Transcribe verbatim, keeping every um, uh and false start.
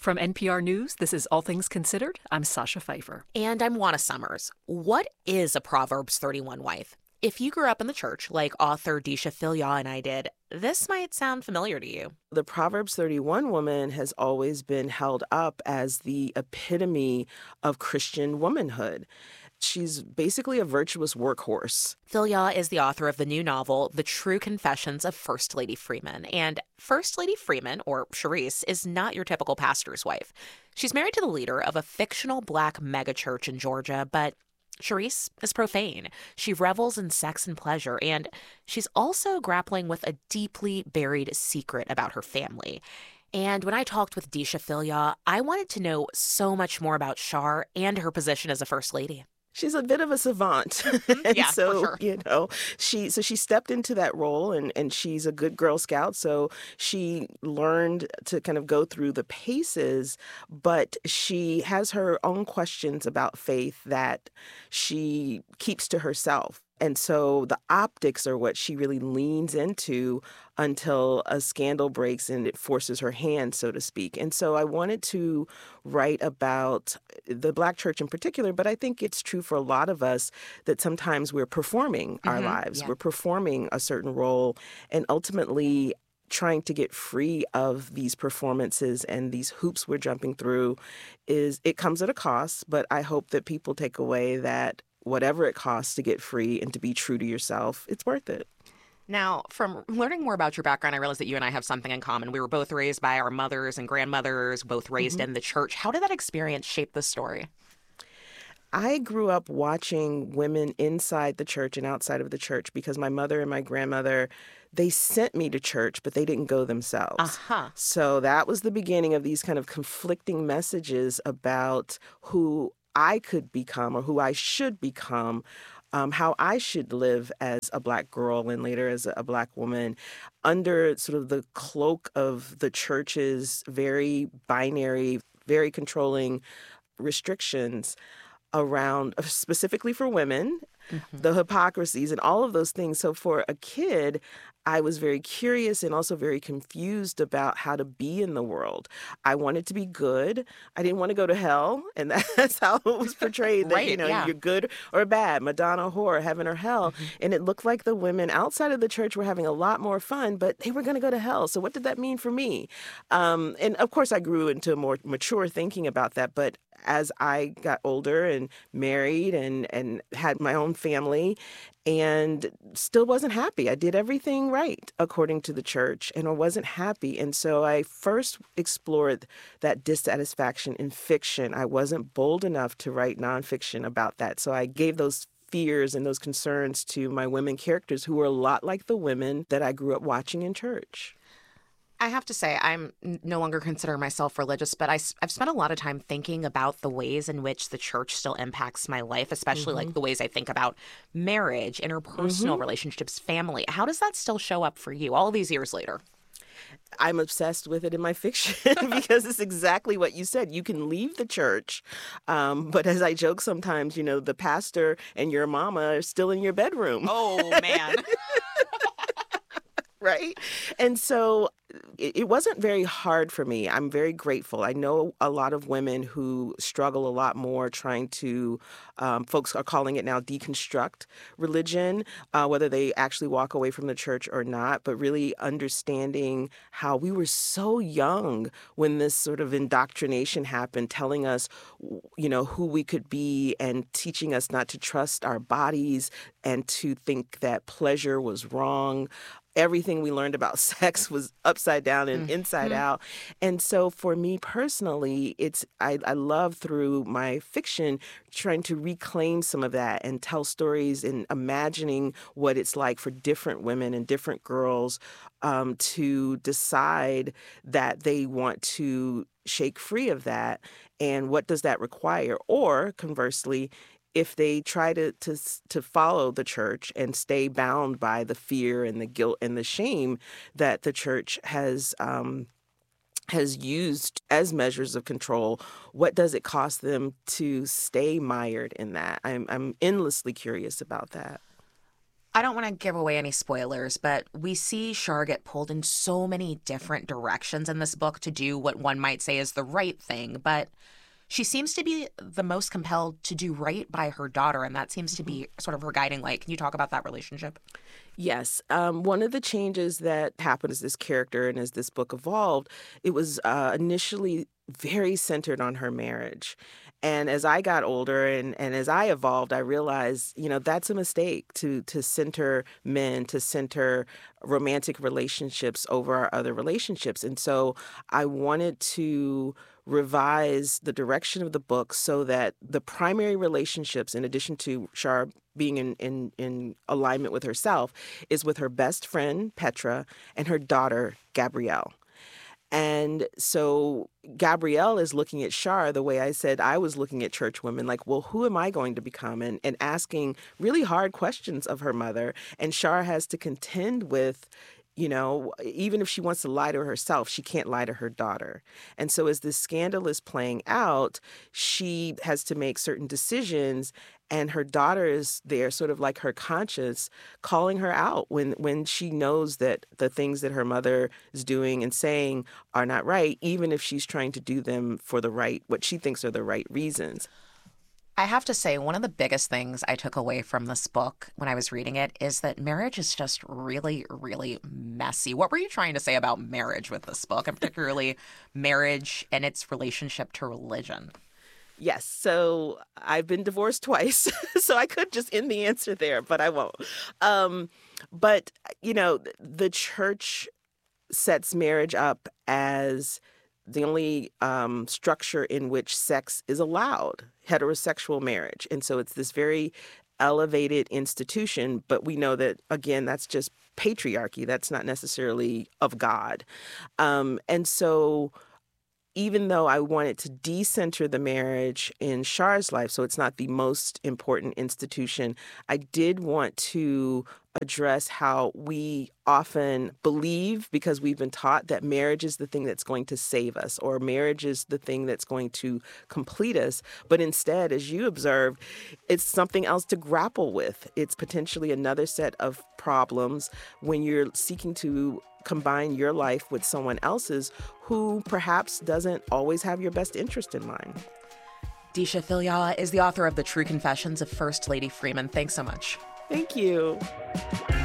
From N P R News, this is All Things Considered. I'm Sasha Pfeiffer. And I'm Juana Summers. What is a Proverbs thirty-one wife? If you grew up in the church like author Deesha Philyaw and I did, this might sound familiar to you. The Proverbs thirty-one woman has always been held up as the epitome of Christian womanhood. She's basically a virtuous workhorse. Philyaw is the author of the new novel, The True Confessions of First Lady Freeman. And First Lady Freeman, or Charisse, is not your typical pastor's wife. She's married to the leader of a fictional black megachurch in Georgia, but Charisse is profane. She revels in sex and pleasure, and she's also grappling with a deeply buried secret about her family. And when I talked with Deesha Philyaw, I wanted to know so much more about Char and her position as a first lady. She's a bit of a savant. and Yeah, so, for sure. you know, she so she stepped into that role and, and she's a good Girl Scout. So she learned to kind of go through the paces, but she has her own questions about faith that she keeps to herself. And so the optics are what she really leans into until a scandal breaks and it forces her hand, so to speak. And so I wanted to write about the Black church in particular, but I think it's true for a lot of us that sometimes we're performing our Mm-hmm. lives. Yeah. We're performing a certain role and ultimately trying to get free of these performances and these hoops we're jumping through is it comes at a cost, but I hope that people take away that whatever it costs to get free and to be true to yourself, it's worth it. Now, from learning more about your background, I realized that you and I have something in common. We were both raised by our mothers and grandmothers, both raised Mm-hmm. in the church. How did that experience shape the story? I grew up watching women inside the church and outside of the church because my mother and my grandmother, they sent me to church, but they didn't go themselves. Uh-huh. So that was the beginning of these kind of conflicting messages about who I could become or who I should become, um, how I should live as a Black girl and later as a Black woman under sort of the cloak of the church's very binary, very controlling restrictions around, specifically for women, Mm-hmm. the hypocrisies and all of those things. So for a kid, I was very curious and also very confused about how to be in the world. I wanted to be good. I didn't want to go to hell. And that's how it was portrayed, that, Right, you know, yeah. you're good or bad, Madonna, whore, heaven or hell. Mm-hmm. And it looked like the women outside of the church were having a lot more fun, but they were going to go to hell. So what did that mean for me? Um, and of course, I grew into more mature thinking about that. But as I got older and married and, and had my own family and still wasn't happy. I did everything right according to the church and I wasn't happy. And so I first explored that dissatisfaction in fiction. I wasn't bold enough to write nonfiction about that. So I gave those fears and those concerns to my women characters who were a lot like the women that I grew up watching in church. I have to say, I'm n- no longer consider myself religious, but I, have spent a lot of time thinking about the ways in which the church still impacts my life, especially Mm-hmm. like the ways I think about marriage, interpersonal Mm-hmm. relationships, family. How does that still show up for you all these years later? I'm obsessed with it in my fiction because it's exactly what you said. You can leave the church, um, but as I joke sometimes, you know, the pastor and your mama are still in your bedroom. Oh, man. Right? And so it, it wasn't very hard for me. I'm very grateful. I know a lot of women who struggle a lot more trying to, um, folks are calling it now deconstruct religion, uh, whether they actually walk away from the church or not, but really understanding how we were so young when this sort of indoctrination happened, telling us, you know, who we could be and teaching us not to trust our bodies and to think that pleasure was wrong. Everything we learned about sex was upside down and inside Mhm. out. And so for me personally, it's I, I love through my fiction trying to reclaim some of that and tell stories and imagining what it's like for different women and different girls um, to decide that they want to shake free of that. And what does that require? Or conversely, if they try to, to to follow the church and stay bound by the fear and the guilt and the shame that the church has um, has used as measures of control, what does it cost them to stay mired in that? I'm I'm endlessly curious about that. I don't want to give away any spoilers, but we see Char get pulled in so many different directions in this book to do what one might say is the right thing, but she seems to be the most compelled to do right by her daughter, and that seems to be sort of her guiding light. Can you talk about that relationship? Yes. Um, one of the changes that happened as this character and as this book evolved, it was uh, initially very centered on her marriage. And as I got older and, and as I evolved, I realized, you know, that's a mistake to to center men, to center romantic relationships over our other relationships. And so I wanted to revise the direction of the book so that the primary relationships, in addition to Char being in, in, in alignment with herself, is with her best friend, Petra, and her daughter, Gabrielle. And so Gabrielle is looking at Char the way I said I was looking at church women, like, well, who am I going to become? And, and asking really hard questions of her mother. And Char has to contend with, you know, even if she wants to lie to herself, she can't lie to her daughter. And so as this scandal is playing out, she has to make certain decisions. And her daughter is there, sort of like her conscience, calling her out when, when she knows that the things that her mother is doing and saying are not right, even if she's trying to do them for the right, what she thinks are the right reasons. I have to say, one of the biggest things I took away from this book when I was reading it is that marriage is just really, really messy. What were you trying to say about marriage with this book, and particularly marriage and its relationship to religion? Yes. So I've been divorced twice, so I could just end the answer there, but I won't. Um, but, you know, the church sets marriage up as the only um, structure in which sex is allowed, heterosexual marriage. And so it's this very elevated institution, but we know that, again, that's just patriarchy. That's not necessarily of God. Um, and so even though I wanted to decenter the marriage in Char's life, so it's not the most important institution, I did want to address how we often believe, because we've been taught, that marriage is the thing that's going to save us, or marriage is the thing that's going to complete us. But instead, as you observed, it's something else to grapple with. It's potentially another set of problems when you're seeking to combine your life with someone else's who perhaps doesn't always have your best interest in mind. Deesha Philyaw is the author of The True Confessions of First Lady Freeman. Thanks so much. Thank you.